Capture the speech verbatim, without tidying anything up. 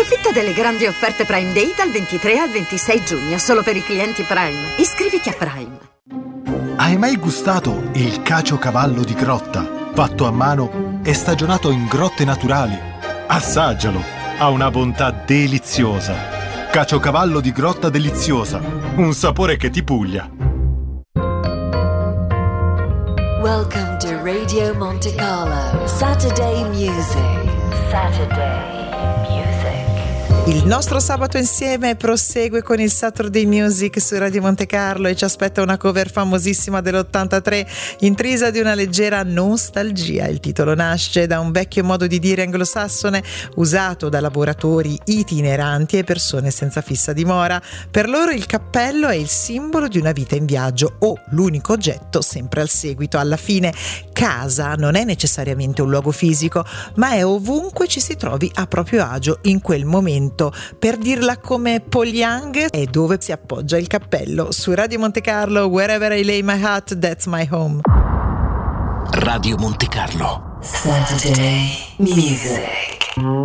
Approfitta delle grandi offerte Prime Day dal ventitré al ventisei giugno, solo per i clienti Prime. Iscriviti a Prime. Hai mai gustato il caciocavallo di Grotta? Fatto a mano e stagionato in grotte naturali. Assaggialo, ha una bontà deliziosa. Caciocavallo di Grotta deliziosa, un sapore che ti puglia. Welcome to Radio Monte Carlo Saturday Music. Saturday Music. Il nostro sabato insieme prosegue con il Saturday Music su Radio Monte Carlo e ci aspetta una cover famosissima dell'ottantatré, intrisa di una leggera nostalgia. Il titolo nasce da un vecchio modo di dire anglosassone usato da lavoratori itineranti e persone senza fissa dimora. Per loro il cappello è il simbolo di una vita in viaggio o l'unico oggetto sempre al seguito. Alla fine casa non è necessariamente un luogo fisico, ma è ovunque ci si trovi a proprio agio in quel momento. Per dirla come Paul Young, è dove si appoggia il cappello. Su Radio Monte Carlo, Wherever I lay my hat, that's my home. Radio Monte Carlo Saturday Music.